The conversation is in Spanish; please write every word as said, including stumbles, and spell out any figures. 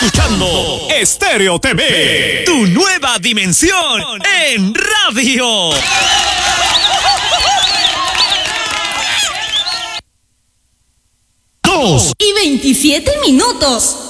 escuchando Estéreo T V, tu nueva dimensión en radio. Dos y veintisiete minutos.